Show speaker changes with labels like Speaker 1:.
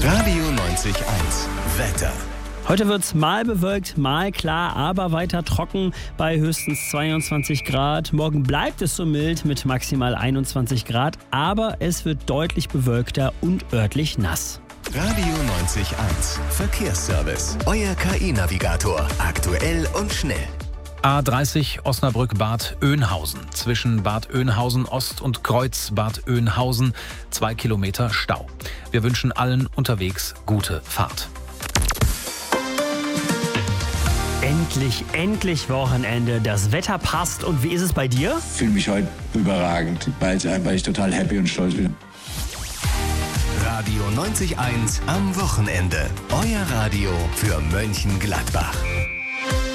Speaker 1: Radio 90.1 Wetter.
Speaker 2: Heute wird es mal bewölkt, mal klar, aber weiter trocken bei höchstens 22 Grad. Morgen bleibt es so mild mit maximal 21 Grad, aber es wird deutlich bewölkter und örtlich nass.
Speaker 1: Radio 90.1 Verkehrsservice. Euer KI-Navigator. Aktuell und schnell.
Speaker 3: A30 Osnabrück-Bad Oeynhausen. Zwischen Bad Oeynhausen Ost und Kreuz Bad Oeynhausen 2 Kilometer Stau. Wir wünschen allen unterwegs gute Fahrt.
Speaker 2: Endlich Wochenende. Das Wetter passt. Und wie ist es bei dir?
Speaker 4: Ich fühle mich heute überragend, weil ich total happy und stolz bin.
Speaker 1: Radio 90.1 am Wochenende. Euer Radio für Mönchengladbach.